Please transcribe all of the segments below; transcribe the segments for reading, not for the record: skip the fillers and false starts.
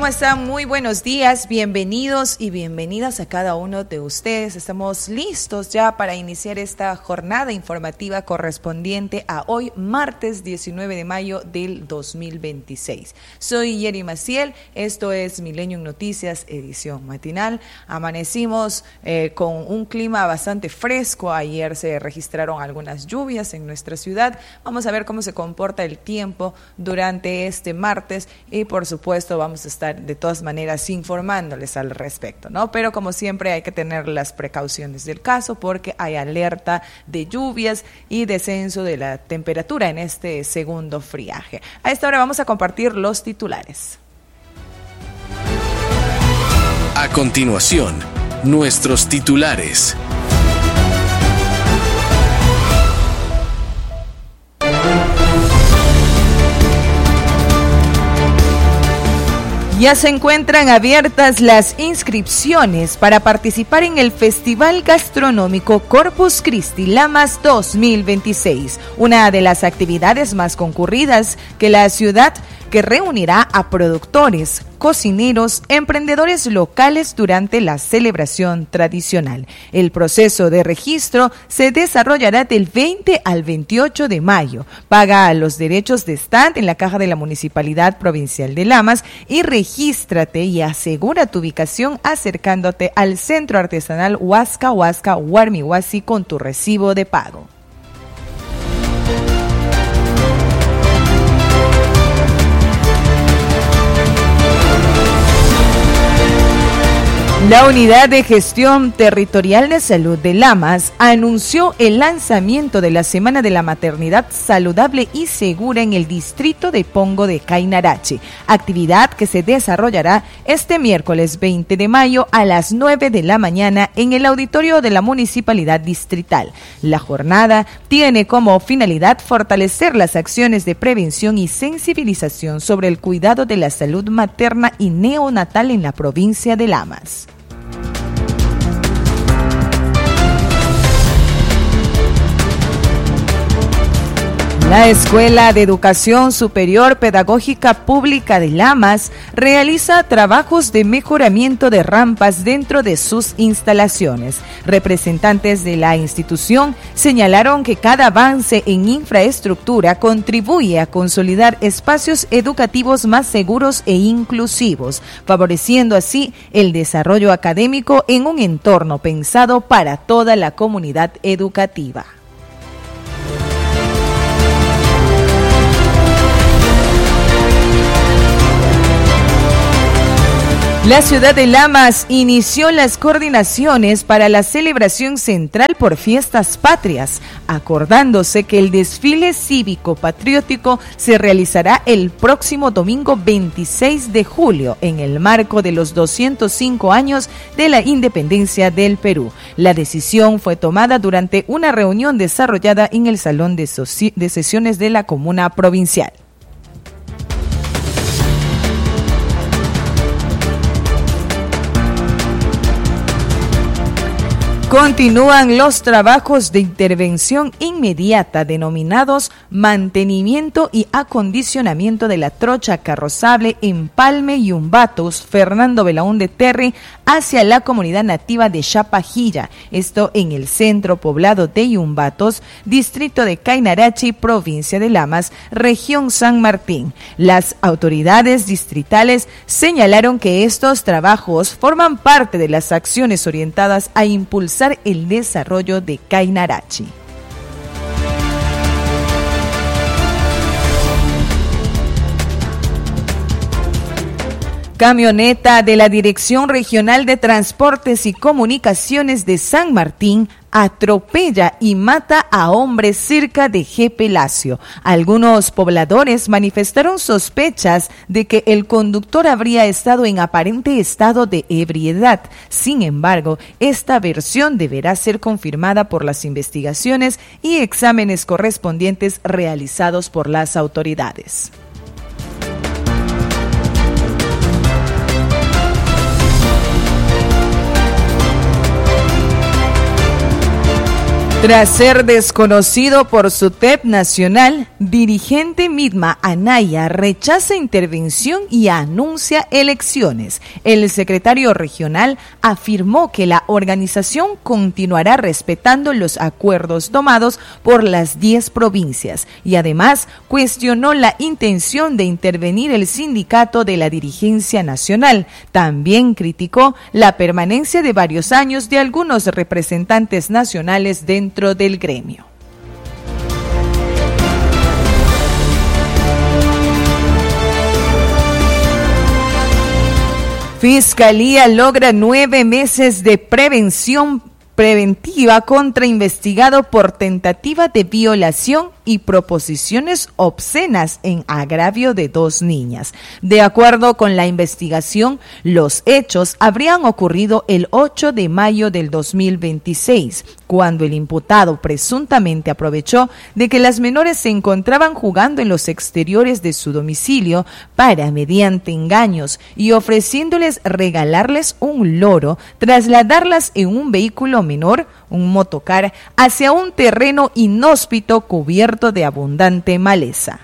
están? Muy buenos días, bienvenidos y bienvenidas a cada uno de ustedes. Estamos listos ya para iniciar esta jornada informativa correspondiente a hoy, martes 19 de mayo del 2026. Soy Yeri Maciel, esto es Millennium Noticias, edición matinal. Amanecimos con un clima bastante fresco. Ayer se registraron algunas lluvias en nuestra ciudad. Vamos a ver cómo se comporta el tiempo durante este martes y por supuesto vamos a estar de todas maneras informándoles al respecto, ¿no? Pero como siempre hay que tener las precauciones del caso porque hay alerta de lluvias y descenso de la temperatura en este segundo friaje. A esta hora vamos a compartir los titulares. A continuación, nuestros titulares. Ya se encuentran abiertas las inscripciones para participar en el Festival Gastronómico Corpus Christi Lamas 2026, una de las actividades más concurridas que la ciudad, que reunirá a productores, cocineros, emprendedores locales durante la celebración tradicional. El proceso de registro se desarrollará del 20 al 28 de mayo. Paga los derechos de stand en la caja de la Municipalidad Provincial de Lamas y regístrate y asegura tu ubicación acercándote al Centro Artesanal Huasca Huasca Huarmihuasi con tu recibo de pago. La Unidad de Gestión Territorial de Salud de Lamas anunció el lanzamiento de la Semana de la Maternidad Saludable y Segura en el distrito de Pongo de Cainarachi, actividad que se desarrollará este miércoles 20 de mayo a las 9 de la mañana en el auditorio de la Municipalidad Distrital. La jornada tiene como finalidad fortalecer las acciones de prevención y sensibilización sobre el cuidado de la salud materna y neonatal en la provincia de Lamas. La Escuela de Educación Superior Pedagógica Pública de Lamas realiza trabajos de mejoramiento de rampas dentro de sus instalaciones. Representantes de la institución señalaron que cada avance en infraestructura contribuye a consolidar espacios educativos más seguros e inclusivos, favoreciendo así el desarrollo académico en un entorno pensado para toda la comunidad educativa. La ciudad de Lamas inició las coordinaciones para la celebración central por Fiestas Patrias, acordándose que el desfile cívico-patriótico se realizará el próximo domingo 26 de julio en el marco de los 205 años de la independencia del Perú. La decisión fue tomada durante una reunión desarrollada en el Salón de Sesiones de la Comuna Provincial. Continúan los trabajos de intervención inmediata denominados mantenimiento y acondicionamiento de la trocha carrozable Empalme y Umbatos Fernando Belaúnde Terry hacia la comunidad nativa de Chapajilla, esto en el centro poblado de Yumbatos, distrito de Cainarachi, provincia de Lamas, región San Martín. Las autoridades distritales señalaron que estos trabajos forman parte de las acciones orientadas a impulsar el desarrollo de Cainarachi. Camioneta de la Dirección Regional de Transportes y Comunicaciones de San Martín atropella y mata a hombre cerca de G. Palacio. Algunos pobladores manifestaron sospechas de que el conductor habría estado en aparente estado de ebriedad. Sin embargo, esta versión deberá ser confirmada por las investigaciones y exámenes correspondientes realizados por las autoridades. Tras ser desconocido por SUTEP Nacional, dirigente Midma Anaya rechaza intervención y anuncia elecciones. El secretario regional afirmó que la organización continuará respetando los acuerdos tomados por las 10 provincias y además cuestionó la intención de intervenir el sindicato de la dirigencia nacional. También criticó la permanencia de varios años de algunos representantes nacionales dentro del gremio. Fiscalía logra 9 meses de preventiva contra investigado por tentativa de violación y proposiciones obscenas en agravio de 2 niñas. De acuerdo con la investigación, los hechos habrían ocurrido el 8 de mayo del 2026, cuando el imputado presuntamente aprovechó de que las menores se encontraban jugando en los exteriores de su domicilio para, mediante engaños y ofreciéndoles regalarles un loro, trasladarlas en un vehículo menor, un motocar, hacia un terreno inhóspito cubierto de abundante maleza.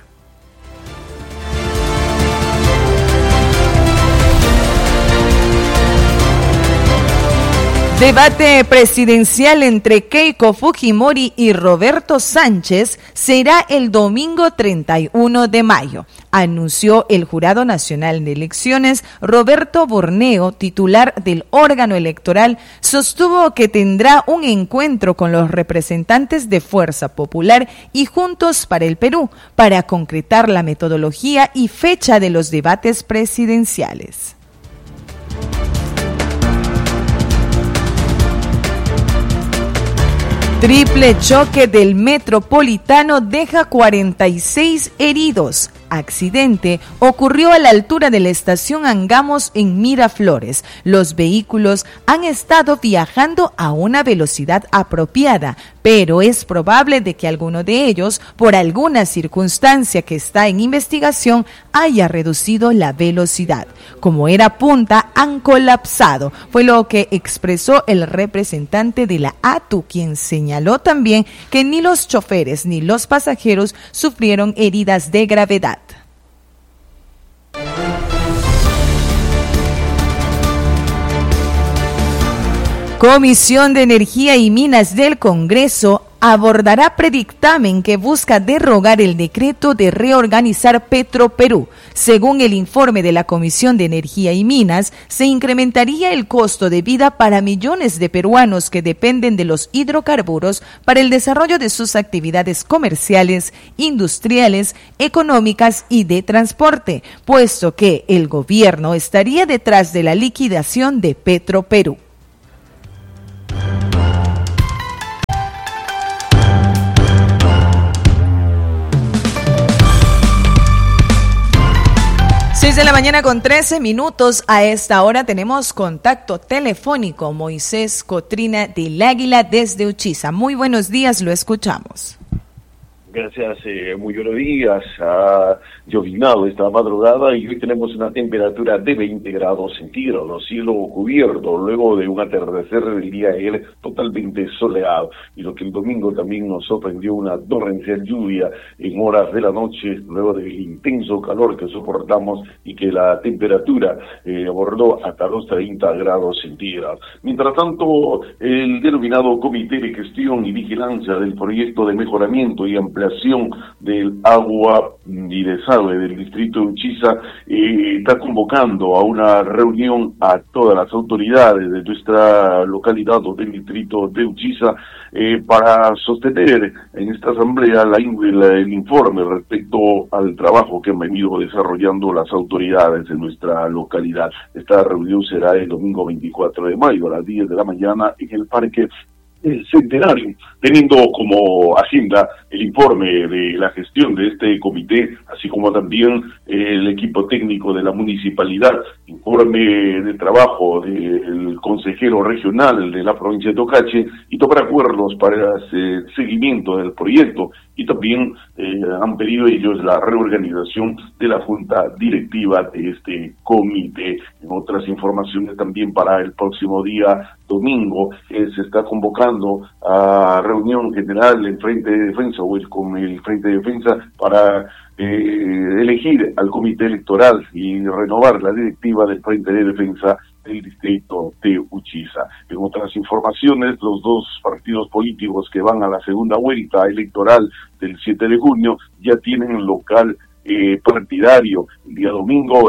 Debate presidencial entre Keiko Fujimori y Roberto Sánchez será el domingo 31 de mayo, anunció el Jurado Nacional de Elecciones. Roberto Borneo, titular del órgano electoral, sostuvo que tendrá un encuentro con los representantes de Fuerza Popular y Juntos para el Perú para concretar la metodología y fecha de los debates presidenciales. Triple choque del Metropolitano deja 46 heridos. Accidente ocurrió a la altura de la estación Angamos en Miraflores. Los vehículos han estado viajando a una velocidad apropiada, pero es probable de que alguno de ellos, por alguna circunstancia que está en investigación, haya reducido la velocidad. Como era punta, han colapsado, fue lo que expresó el representante de la ATU, quien señaló también que ni los choferes ni los pasajeros sufrieron heridas de gravedad. Comisión de Energía y Minas del Congreso abordará predictamen que busca derogar el decreto de reorganizar Petroperú. Según el informe de la Comisión de Energía y Minas, se incrementaría el costo de vida para millones de peruanos que dependen de los hidrocarburos para el desarrollo de sus actividades comerciales, industriales, económicas y de transporte, puesto que el gobierno estaría detrás de la liquidación de Petroperú. De la mañana con 13 minutos. A esta hora tenemos contacto telefónico. Moisés Cotrina del Águila desde Uchiza. Muy buenos días, lo escuchamos. Gracias, muy buenos días. Ha llovinado esta madrugada y hoy tenemos una temperatura de 20 grados centígrados, cielo cubierto, luego de un atardecer del día ayer totalmente soleado. Y lo que el domingo también nos sorprendió, una torrencial lluvia en horas de la noche, luego del intenso calor que soportamos y que la temperatura abordó hasta los 30 grados centígrados. Mientras tanto, el denominado Comité de Gestión y Vigilancia del Proyecto de Mejoramiento y Ampliación del agua y desagüe del distrito de Uchiza está convocando a una reunión a todas las autoridades de nuestra localidad o del distrito de Uchiza para sostener en esta asamblea el informe respecto al trabajo que han venido desarrollando las autoridades de nuestra localidad. Esta reunión será el domingo 24 de mayo a las 10 de la mañana en el Parque Centenario, teniendo como agenda el informe de la gestión de este comité, así como también el equipo técnico de la municipalidad, informe de trabajo del consejero regional de la provincia de Tocache y tomar acuerdos para el seguimiento del proyecto, y también han pedido ellos la reorganización de la junta directiva de este comité. En otras informaciones también para el próximo día domingo se está convocando a reunión general el Frente de Defensa o con el Frente de Defensa para elegir al comité electoral y renovar la directiva del Frente de Defensa del distrito de Uchiza. En otras informaciones, los dos partidos políticos que van a la segunda vuelta electoral del 7 de junio ya tienen local partidario. El día domingo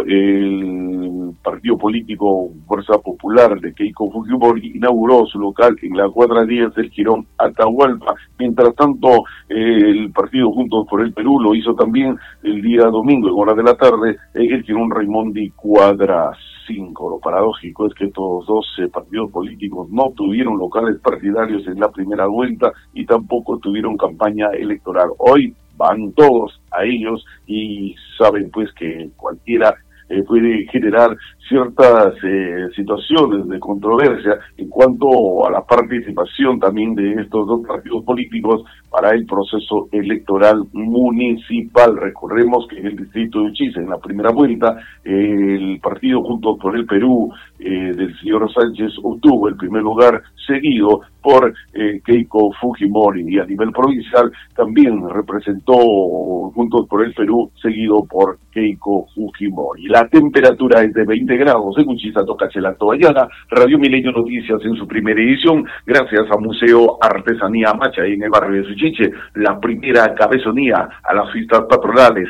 el partido político Fuerza Popular de Keiko Fujimori inauguró su local en la cuadra 10 del Jirón Atahualpa. Mientras tanto, el partido Juntos por el Perú lo hizo también el día domingo en horas de la tarde en el Jirón Raimondi cuadra 5. Lo paradójico es que estos dos partidos políticos no tuvieron locales partidarios en la primera vuelta y tampoco tuvieron campaña electoral. Hoy van todos a ellos y saben pues que cualquiera puede generar ciertas situaciones de controversia en cuanto a la participación también de estos dos partidos políticos para el proceso electoral municipal. Recordemos que en el distrito de Uchiza, en la primera vuelta, el partido Juntos por el Perú del señor Sánchez obtuvo el primer lugar, seguido por Keiko Fujimori, y a nivel provincial también representó Juntos por el Perú, seguido por Keiko Fujimori. La temperatura es de 20 grados en Uchiza, Tocachela, Tobayana. Radio Milenio Noticias en su primera edición, gracias a Museo Artesanía Macha en el barrio de Suchiche, la primera cabezonía a las fiestas patronales,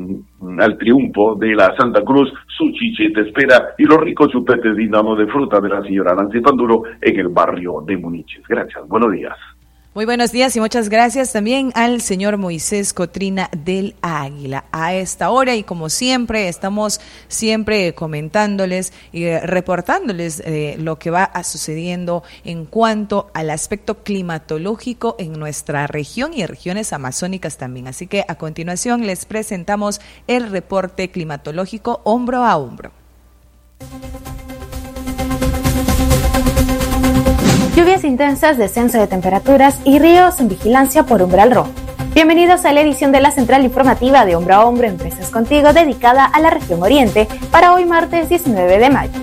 al triunfo de la Santa Cruz. Suchiche te espera, y los ricos chupetes Dinamo de fruta de la señora Nancy Panduro en el barrio de Muniches. Gracias, buenos días. Muy buenos días y muchas gracias también al señor Moisés Cotrina del Águila. A esta hora, y como siempre, estamos siempre comentándoles y reportándoles lo que va sucediendo en cuanto al aspecto climatológico en nuestra región y regiones amazónicas también. Así que a continuación les presentamos el reporte climatológico hombro a hombro. Lluvias intensas, descenso de temperaturas y ríos en vigilancia por umbral rojo. Bienvenidos a la edición de la Central Informativa de Hombro a Hombro Empresas Contigo, dedicada a la región Oriente, para hoy martes 19 de mayo.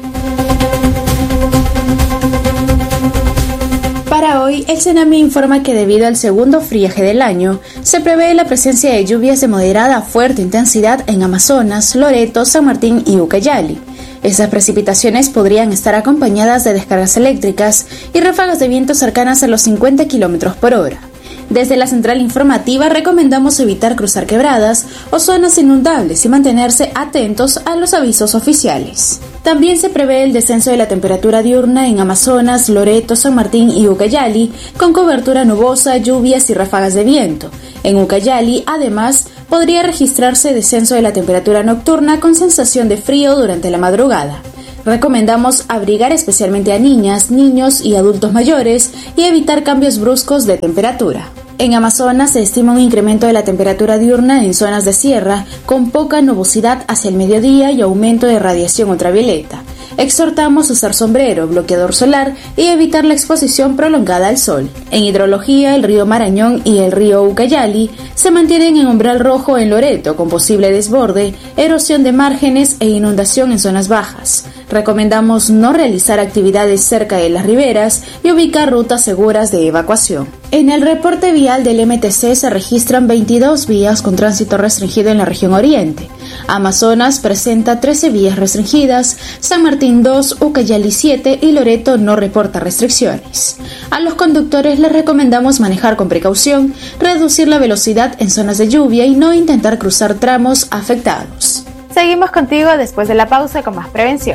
Para hoy, el CENAMI informa que debido al segundo friaje del año, se prevé la presencia de lluvias de moderada a fuerte intensidad en Amazonas, Loreto, San Martín y Ucayali. Estas precipitaciones podrían estar acompañadas de descargas eléctricas y ráfagas de viento cercanas a los 50 km por hora. Desde la central informativa recomendamos evitar cruzar quebradas o zonas inundables y mantenerse atentos a los avisos oficiales. También se prevé el descenso de la temperatura diurna en Amazonas, Loreto, San Martín y Ucayali, con cobertura nubosa, lluvias y ráfagas de viento. En Ucayali, además, podría registrarse descenso de la temperatura nocturna con sensación de frío durante la madrugada. Recomendamos abrigar especialmente a niñas, niños y adultos mayores y evitar cambios bruscos de temperatura. En Amazonas se estima un incremento de la temperatura diurna en zonas de sierra, con poca nubosidad hacia el mediodía y aumento de radiación ultravioleta. Exhortamos a usar sombrero, bloqueador solar y evitar la exposición prolongada al sol. En hidrología, el río Marañón y el río Ucayali se mantienen en umbral rojo en Loreto, con posible desborde, erosión de márgenes e inundación en zonas bajas. Recomendamos no realizar actividades cerca de las riberas y ubicar rutas seguras de evacuación. En el reporte vial del MTC se registran 22 vías con tránsito restringido en la región Oriente. Amazonas presenta 13 vías restringidas, San Martín 2, Ucayali 7 y Loreto no reporta restricciones. A los conductores les recomendamos manejar con precaución, reducir la velocidad en zonas de lluvia y no intentar cruzar tramos afectados. Seguimos contigo después de la pausa con más prevención.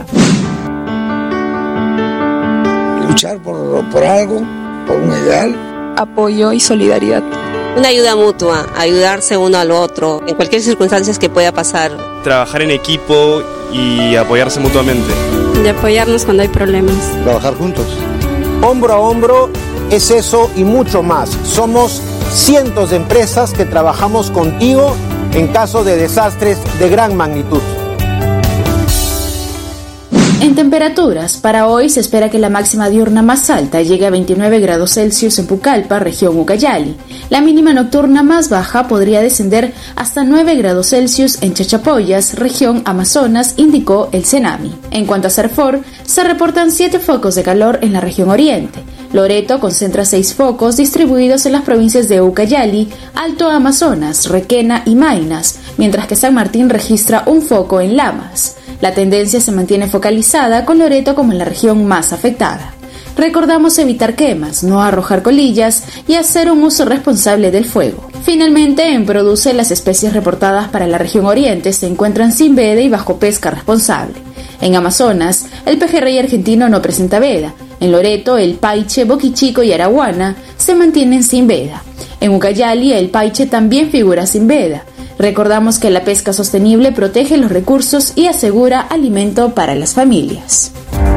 Luchar por algo, por un ideal. Apoyo y solidaridad. Una ayuda mutua, ayudarse uno al otro, en cualquier circunstancia que pueda pasar. Trabajar en equipo y apoyarse mutuamente. De apoyarnos cuando hay problemas. Trabajar juntos. Hombro a hombro es eso y mucho más. Somos cientos de empresas que trabajamos contigo en caso de desastres de gran magnitud. En temperaturas, para hoy se espera que la máxima diurna más alta llegue a 29 grados Celsius en Pucallpa, región Ucayali. La mínima nocturna más baja podría descender hasta 9 grados Celsius en Chachapoyas, región Amazonas, indicó el CENAMI. En cuanto a Cerfor, se reportan 7 focos de calor en la región Oriente. Loreto concentra 6 focos distribuidos en las provincias de Ucayali, Alto Amazonas, Requena y Maynas, mientras que San Martín registra un foco en Lamas. La tendencia se mantiene focalizada con Loreto como la región más afectada. Recordamos evitar quemas, no arrojar colillas y hacer un uso responsable del fuego. Finalmente, en Produce, las especies reportadas para la región Oriente se encuentran sin veda y bajo pesca responsable. En Amazonas, el pejerrey argentino no presenta veda. En Loreto, el paiche, boquichico y araguana se mantienen sin veda. En Ucayali, el paiche también figura sin veda. Recordamos que la pesca sostenible protege los recursos y asegura alimento para las familias.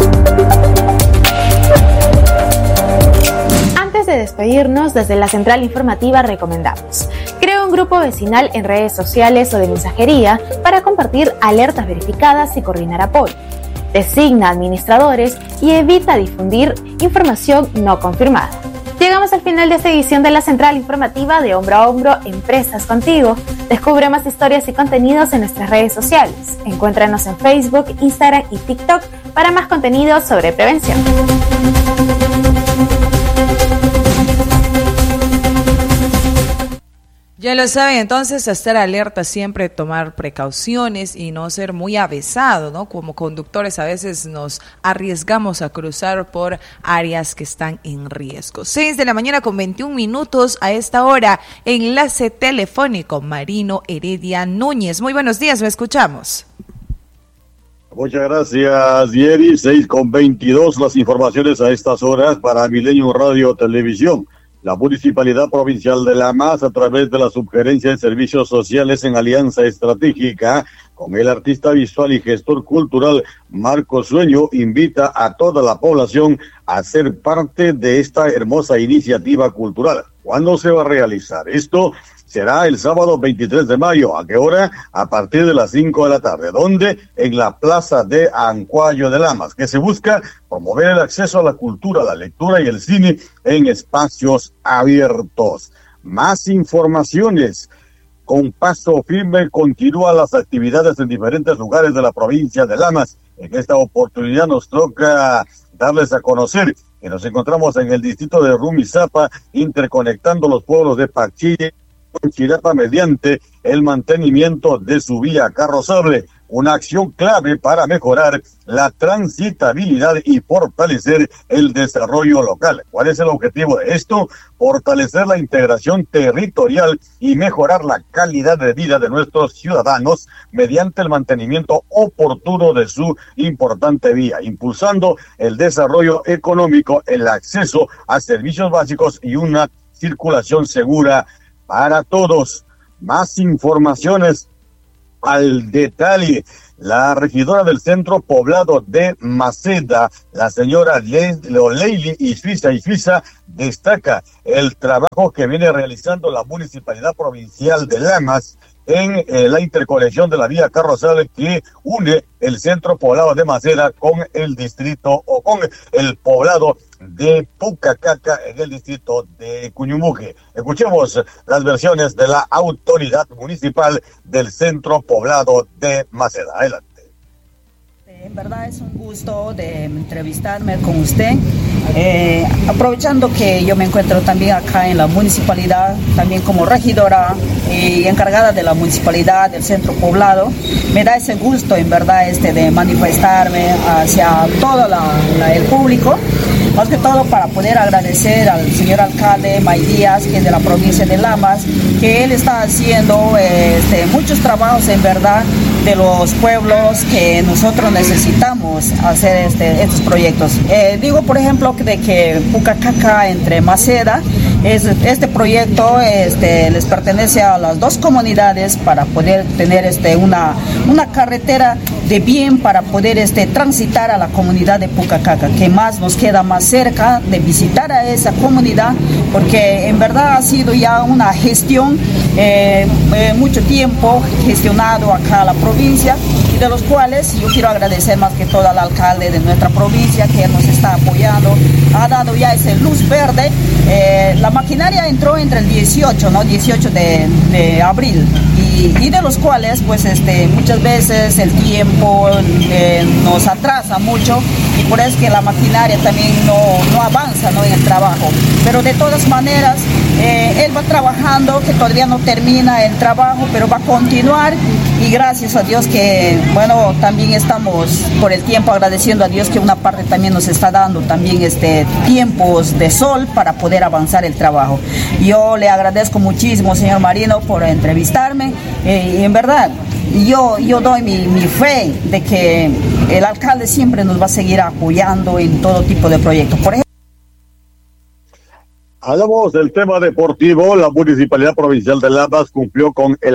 Antes de despedirnos, desde la Central Informativa recomendamos: crea un grupo vecinal en redes sociales o de mensajería para compartir alertas verificadas y coordinar apoyo. Designa administradores y evita difundir información no confirmada. Llegamos al final de esta edición de la Central Informativa de Hombro a Hombro, Empresas Contigo. Descubre más historias y contenidos en nuestras redes sociales. Encuéntranos en Facebook, Instagram y TikTok para más contenido sobre prevención. Ya lo saben, entonces, estar alerta siempre, tomar precauciones y no ser muy avesado, ¿no? Como conductores a veces nos arriesgamos a cruzar por áreas que están en riesgo. 6:21 a esta hora, enlace telefónico Marino Heredia Núñez. Muy buenos días, ¿me escuchamos? Muchas gracias, Yeri. 6:22 las informaciones a estas horas para Milenio Radio Televisión. La Municipalidad Provincial de Lamas, a través de la Subgerencia de Servicios Sociales en alianza estratégica con el artista visual y gestor cultural Marco Sueño, invita a toda la población a ser parte de esta hermosa iniciativa cultural. ¿Cuándo se va a realizar? Esto será el sábado 23 de mayo. ¿A qué hora? A partir de las 5 de la tarde. ¿Dónde? En la Plaza de Ancuayo de Lamas, que se busca promover el acceso a la cultura, la lectura y el cine en espacios abiertos. Más informaciones. Con paso firme continúan las actividades en diferentes lugares de la provincia de Lamas. En esta oportunidad nos toca darles a conocer que nos encontramos en el distrito de Rumizápa, interconectando los pueblos de Pachille con Chirapa mediante el mantenimiento de su vía carrozable, una acción clave para mejorar la transitabilidad y fortalecer el desarrollo local. ¿Cuál es el objetivo de esto? Fortalecer la integración territorial y mejorar la calidad de vida de nuestros ciudadanos mediante el mantenimiento oportuno de su importante vía, impulsando el desarrollo económico, el acceso a servicios básicos y una circulación segura para todos. Más informaciones al detalle. La regidora del Centro Poblado de Maceda, la señora Leili Isfisa, destaca el trabajo que viene realizando la Municipalidad Provincial de Lamas en la interconexión de la vía carrozable que une el Centro Poblado de Maceda con el distrito o con el poblado de Pucacaca en el distrito de Cuñumuque. Escuchemos las versiones de la autoridad municipal del Centro Poblado de Maceda. Adelante. En verdad es un gusto de entrevistarme con usted, aprovechando que yo me encuentro también acá en la municipalidad, también como regidora y encargada de la municipalidad del centro poblado. Me da ese gusto en verdad de manifestarme hacia todo el público, más que todo para poder agradecer al señor alcalde May Díaz, que es de la provincia de Lamas, que él está haciendo muchos trabajos en verdad de los pueblos que nosotros necesitamos hacer estos proyectos. Digo, por ejemplo, de que Pucacaca entre Maceda, este proyecto les pertenece a las dos comunidades para poder tener una carretera de bien para poder transitar a la comunidad de Pucacaca, que más nos queda más cerca de visitar a esa comunidad, porque en verdad ha sido ya una gestión mucho tiempo gestionado acá a la provincia, y de los cuales yo quiero agradecer más que todo al alcalde de nuestra provincia, que nos está apoyando, ha dado ya ese luz verde. La maquinaria entró entre el 18 de abril, y de los cuales pues muchas veces el tiempo nos atrasa mucho, y por eso que la maquinaria también no avanza, ¿no?, en el trabajo. Pero de todas maneras él va trabajando, que todavía no termina el trabajo, pero va a continuar, y gracias a Dios que, bueno, también estamos por el tiempo agradeciendo a Dios que una parte también nos está dando también tiempos de sol para poder avanzar el trabajo. Yo le agradezco muchísimo, señor Marino, por entrevistarme, y en verdad yo doy mi fe de que el alcalde siempre nos va a seguir apoyando en todo tipo de proyectos. Por ejemplo, hablamos del tema deportivo. La Municipalidad Provincial de Lamas cumplió con el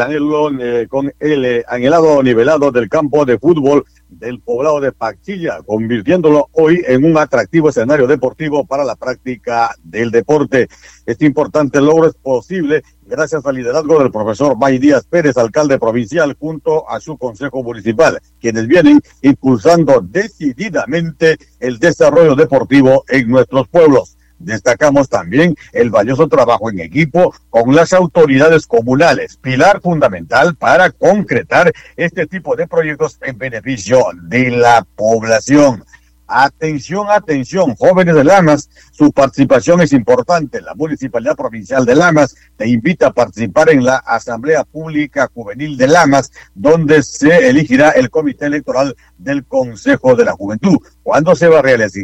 anhelado nivelado del campo de fútbol del poblado de Pachilla, convirtiéndolo hoy en un atractivo escenario deportivo para la práctica del deporte. Este importante logro es posible gracias al liderazgo del profesor May Díaz Pérez, alcalde provincial, junto a su consejo municipal, quienes vienen impulsando decididamente el desarrollo deportivo en nuestros pueblos. Destacamos también el valioso trabajo en equipo con las autoridades comunales, pilar fundamental para concretar este tipo de proyectos en beneficio de la población. Atención, atención, jóvenes de Lamas, su participación es importante. La Municipalidad Provincial de Lamas te invita a participar en la Asamblea Pública Juvenil de Lamas, donde se elegirá el Comité Electoral del Consejo de la Juventud. ¿Cuándo se va a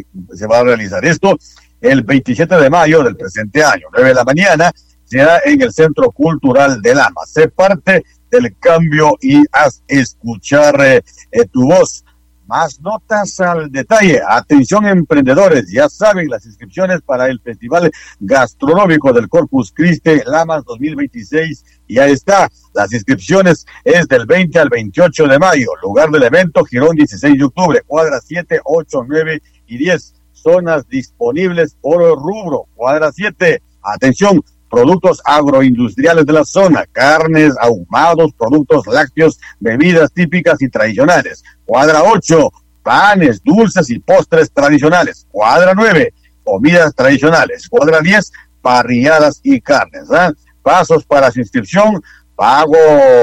realizar esto? El 27 de mayo del presente año, 9 de la mañana, será en el Centro Cultural de Lamas. Sé parte del cambio y haz escuchar tu voz. Más notas al detalle. Atención, emprendedores, ya saben, las inscripciones para el Festival Gastronómico del Corpus Christi Lamas 2026 ya está. Las inscripciones es del 20 al 28 de mayo. Lugar del evento, Girón 16 de octubre, cuadra 7, 8, 9 y 10. Zonas disponibles por rubro. Cuadra 7. Atención, productos agroindustriales de la zona, carnes, ahumados, productos lácteos, bebidas típicas y tradicionales. Cuadra 8, panes, dulces y postres tradicionales. Cuadra 9, comidas tradicionales. Cuadra 10, parrilladas y carnes. Pasos para su inscripción, paga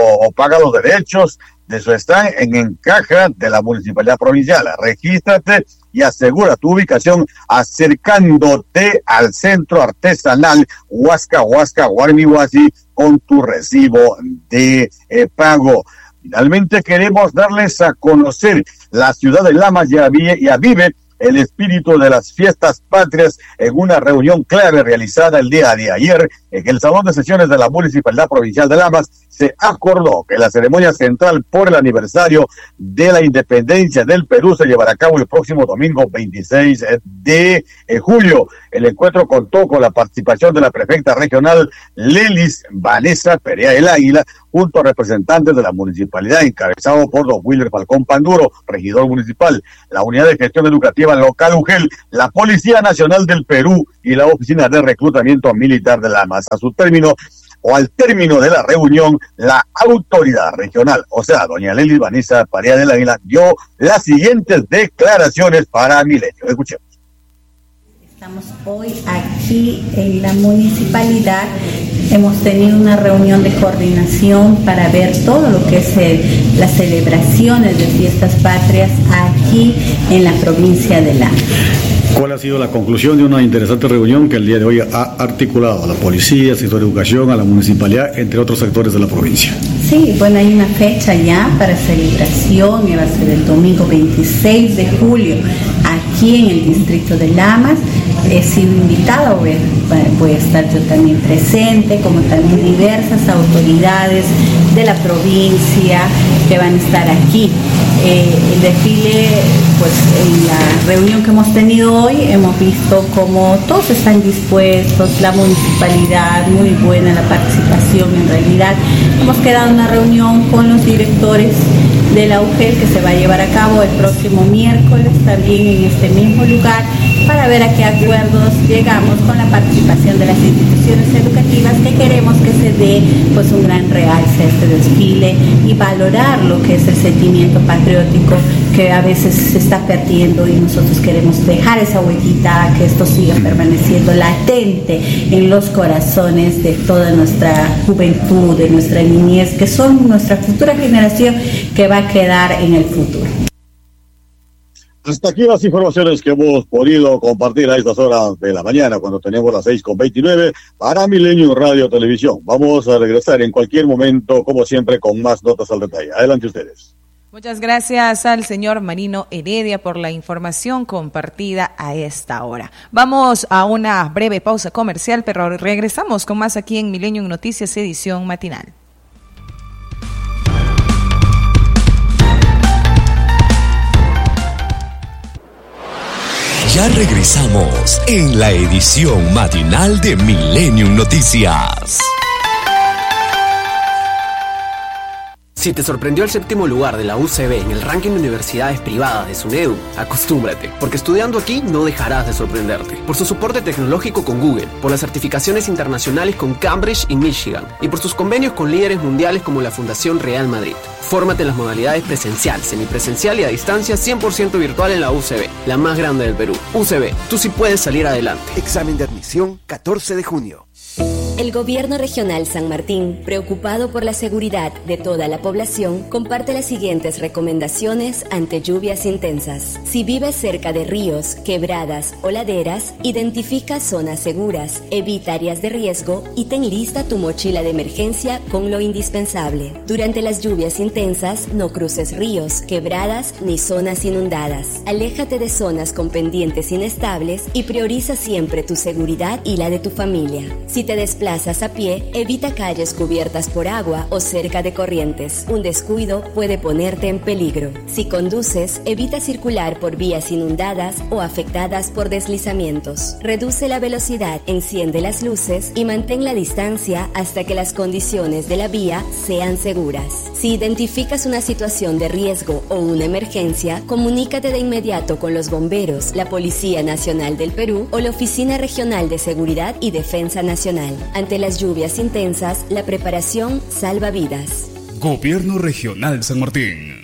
los derechos de su stand en Encaja de la Municipalidad Provincial. Regístrate y asegura tu ubicación acercándote al Centro Artesanal Huasca Guarmihuasi con tu recibo de pago. Finalmente queremos darles a conocer la ciudad de Lamas ya vive el espíritu de las fiestas patrias en una reunión clave realizada el día de ayer en el Salón de Sesiones de la Municipalidad Provincial de Lamas. Se acordó que la ceremonia central por el aniversario de la independencia del Perú se llevará a cabo el próximo domingo 26 de julio. El encuentro contó con la participación de la prefecta regional Lelis Vanessa Perea el Águila, junto a representantes de la municipalidad, encabezado por don Willer Falcón Panduro, regidor municipal, la Unidad de Gestión Educativa Local UGEL, la Policía Nacional del Perú y la Oficina de Reclutamiento Militar de Lamas. Al término de la reunión, la autoridad regional, o sea, doña Lelis Vanessa Perea del Águila, dio las siguientes declaraciones para Milenio. Escuchemos. Estamos hoy aquí en la municipalidad. Hemos tenido una reunión de coordinación para ver todo lo que es las celebraciones de fiestas patrias aquí en la provincia de Lamas. ¿Cuál ha sido la conclusión de una interesante reunión que el día de hoy ha articulado a la policía, al sector de educación, a la municipalidad, entre otros sectores de la provincia? Sí, bueno, hay una fecha ya para celebración, que va a ser el domingo 26 de julio, aquí en el distrito de Lamas. He sido invitada, voy a estar yo también presente, como también diversas autoridades de la provincia que van a estar aquí. El desfile, pues en la reunión que hemos tenido hoy, hemos visto como todos están dispuestos, la municipalidad, muy buena la participación en realidad. Hemos quedado en una reunión con los directores de la UGEL que se va a llevar a cabo el próximo miércoles, también en este mismo lugar, para ver a qué acuerdos llegamos con la participación de las instituciones educativas, que queremos que se dé pues un gran realce a este desfile y valorar lo que es el sentimiento patriótico que a veces se está perdiendo, y nosotros queremos dejar esa huellita, que esto siga permaneciendo latente en los corazones de toda nuestra juventud, de nuestra niñez, que son nuestra futura generación que va a quedar en el futuro. Hasta aquí las informaciones que hemos podido compartir a estas horas de la mañana, cuando tenemos las 6:29 para Milenio Radio Televisión. Vamos a regresar en cualquier momento, como siempre, con más notas al detalle. Adelante ustedes. Muchas gracias al señor Marino Heredia por la información compartida a esta hora. Vamos a una breve pausa comercial, pero regresamos con más aquí en Milenio Noticias, edición matinal. Ya regresamos en la edición matinal de Millennium Noticias. Si te sorprendió el 7º lugar de la UCB en el ranking de universidades privadas de SUNEDU, acostúmbrate, porque estudiando aquí no dejarás de sorprenderte. Por su soporte tecnológico con Google, por las certificaciones internacionales con Cambridge y Michigan, y por sus convenios con líderes mundiales como la Fundación Real Madrid. Fórmate en las modalidades presencial, semipresencial y a distancia 100% virtual en la UCB, la más grande del Perú. UCB, tú sí puedes salir adelante. Examen de admisión 14 de junio. El Gobierno Regional San Martín, preocupado por la seguridad de toda la población, comparte las siguientes recomendaciones ante lluvias intensas. Si vives cerca de ríos, quebradas o laderas, identifica zonas seguras, evita áreas de riesgo y ten lista tu mochila de emergencia con lo indispensable. Durante las lluvias intensas, no cruces ríos, quebradas ni zonas inundadas. Aléjate de zonas con pendientes inestables y prioriza siempre tu seguridad y la de tu familia. Si te desplazas a pie, evita calles cubiertas por agua o cerca de corrientes. Un descuido puede ponerte en peligro. Si conduces, evita circular por vías inundadas o afectadas por deslizamientos. Reduce la velocidad, enciende las luces y mantén la distancia hasta que las condiciones de la vía sean seguras. Si identificas una situación de riesgo o una emergencia, comunícate de inmediato con los bomberos, la Policía Nacional del Perú o la Oficina Regional de Seguridad y Defensa Nacional. Ante las lluvias intensas, la preparación salva vidas. Gobierno Regional San Martín.